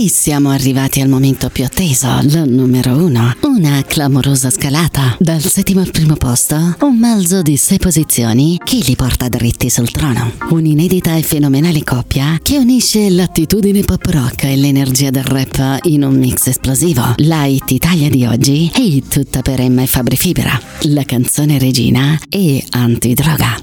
E siamo arrivati al momento più atteso, il numero 1. Una clamorosa scalata. Dal settimo al primo posto, un balzo di 6 posizioni che li porta dritti sul trono. Un'inedita e fenomenale coppia che unisce l'attitudine pop rock e l'energia del rap in un mix esplosivo. La hit Italia di oggi è tutta per Emma e Fabri Fibra. La canzone regina è Antidroga.